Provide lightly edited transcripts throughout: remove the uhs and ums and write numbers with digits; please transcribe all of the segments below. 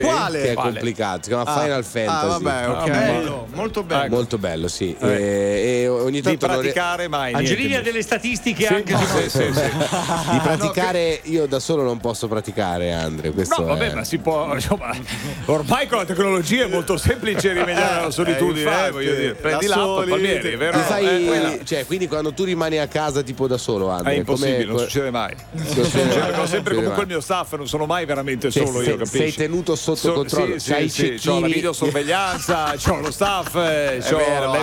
Quale? Che è complicato, si chiama Final Fantasy. Vabbè, ok. Bello, molto bello. Molto bello, sì. E ogni tanto di praticare mai Angelini ha delle statistiche anche su di praticare io da solo non posso praticare, Andre. Questo No, vabbè, ma si può. Insomma, ormai con la tecnologia è molto semplice rimediare alla solitudine. Infatti, Voglio dire, prendi da l'app, soli, Palmieri, vero? Ti fai, cioè, quindi quando tu rimani a casa tipo da solo, Andre, È impossibile, non succede mai. Ho sempre comunque il mio staff, non sono mai veramente solo io, capisci? Sei tenuto sotto controllo, c'hai i c'ho la videosorveglianza, c'ho lo staff, c'ho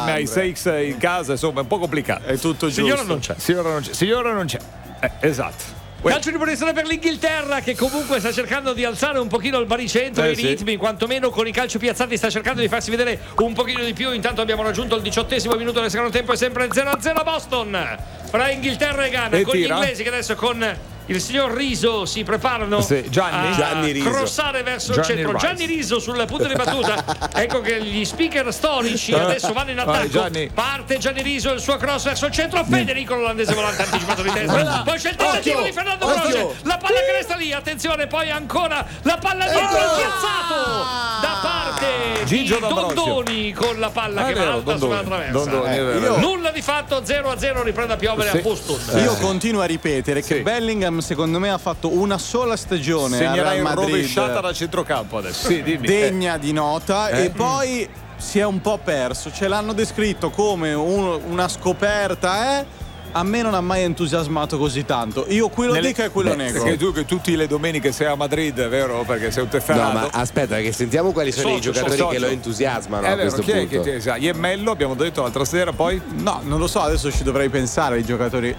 l'MI6 in casa, insomma è un po' complicato. È tutto giusto. Signora non c'è. Signora non c'è. Esatto. Calcio di punizione per l'Inghilterra, che comunque sta cercando di alzare un pochino il baricentro e i ritmi, quantomeno con i calci piazzati sta cercando di farsi vedere un pochino di più. Intanto abbiamo raggiunto il 18° minuto del secondo tempo, è sempre 0-0 a Boston fra Inghilterra e Ghana, con tira? gli inglesi che adesso con il signor Riso si preparano Gianni a Riso. crossare verso il centro. Rice. Gianni Riso sul punto di battuta. Ecco che gli speaker storici adesso vanno in attacco. Gianni. Parte Gianni Riso, il suo cross verso il centro. Federico l'olandese volante anticipato di testa. Poi c'è il tentativo di Fernando Croce. La palla che resta lì. Attenzione, poi ancora la palla dietro, piazzato da parte Gigio di D'Ambrosio. Dondoni con la palla che va alta sulla traversa. Nulla di fatto, 0-0, riprende a piovere a Boston. Io continuo a ripetere che Bellingham secondo me ha fatto una sola stagione a Segnerai Real in Madrid rovesciata da centrocampo adesso. Sì, dimmi. degna di nota e poi si è un po' perso, ce l'hanno descritto come una scoperta, a me non ha mai entusiasmato così tanto. Io qui lo dico e qui lo nego. Perché tu che tutte le domeniche sei a Madrid, vero? Perché sei un tefferano. No, ma aspetta, che sentiamo quali sono i giocatori che lo entusiasmano a vero, questo chi è punto. che sa? Iemmello abbiamo detto l'altra sera, poi No, non lo so, adesso ci dovrei pensare ai giocatori.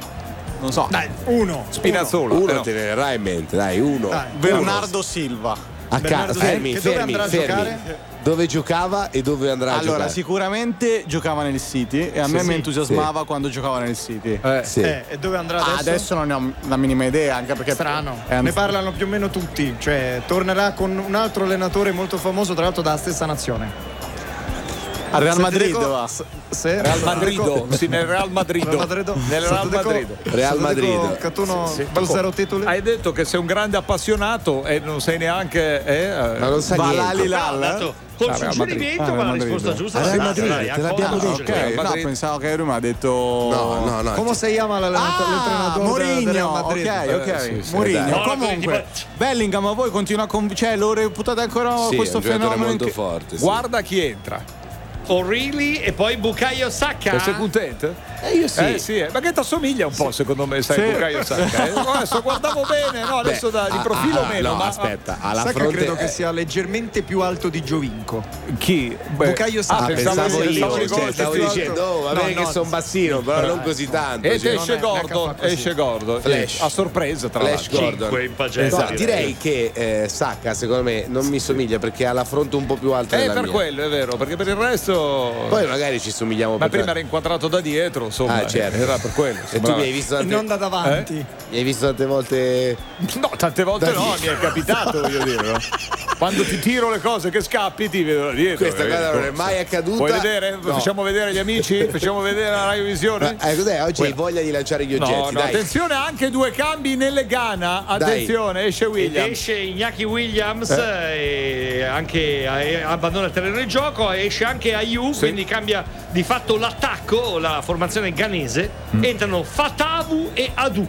Non so. Dai, uno. Spinazzola. Uno te ne verrà in mente, dai, uno. Dai. Bernardo Silva. A casa, fermi, che dove andrà a fermi. giocare? Dove giocava e dove andrà a Allora, giocare? sicuramente giocava nel City e a me mi entusiasmava quando giocava nel City. Sì. E dove andrà adesso? Adesso non ne ho la minima idea, anche perché Strano. è Ne parlano più o meno tutti. Cioè, tornerà con un altro allenatore molto famoso, tra l'altro dalla stessa nazione. al Real Madrid dico, va. Real Madrido, sì, nel Real Madrido. Nel Real Madrido. Real Madrid. Che tu non zero titoli. Hai detto che sei un grande appassionato e non sei neanche Ma non sa niente. Col Real suggerimento, Madrid. ma la Madrid. risposta giusta Real è Madrid, dai, te l'abbiamo accordo. detto. Ok, no, Madrid. pensavo che lui mi ha detto No. Come si chiama l'allenatore del Real Mourinho, Madrid? ok, sì, Mourinho. dai. Comunque, Bellingham, ma voi continua a cioè lo reputate ancora Sì, questo è un giocatore fenomeno? molto forte. Sì. Guarda chi entra. O'Reilly e poi Bukayo Saka. Sei contento? Io sì. Sì, ma che ti assomiglia un po' secondo me, sai, Bukayo Saka. Adesso guardavo bene, no, adesso di profilo meno. No, ma aspetta, alla Saka fronte credo che sia leggermente più alto di Giovinco. chi? Bukayo Saka. pensavo io, pensavo stavo dicendo, va bene che sono bassino, però non così tanto. Ed cioè. esce Gordon, Flash. a sorpresa tra Flash l'altro. Gordon. 5 in pagella. No, direi che Saka secondo me non mi somiglia perché ha la fronte un po' più alta della Per mia. quello è vero, perché per il resto Poi magari ci somigliamo ma per prima era inquadrato da dietro, insomma. Ah, certo. Era per quello. E tu mi hai visto tante, Non da davanti. mi hai visto tante volte. No, tante volte no, mi è capitato, voglio dire, no? Quando ti tiro le cose che scappi ti vedo da dietro. Questa cosa non è mai accaduta. Vuoi vedere? No. Facciamo vedere gli amici? Facciamo vedere la Rai Visione? Cos'è? Oggi hai voglia di lanciare gli oggetti, No, dai. attenzione, anche due cambi nelle Ghana. Attenzione, esce Ed Williams. esce Iñaki Williams e anche abbandona il terreno di gioco, esce anche Ayew, quindi cambia di fatto l'attacco, la formazione ghanese. Entrano Fatawu e Adu.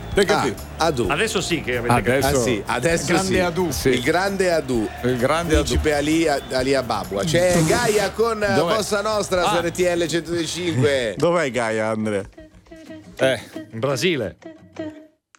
Adu. Adesso sì che avete capito. Adesso, Sì, adesso Grande sì. Adu. Sì. Il grande Adu. Il grande Principe Ali Ababua. C'è Gaia con Dov'è? Bossa Nostra su RTL 105. Dov'è Gaia, Andrea? In Brasile.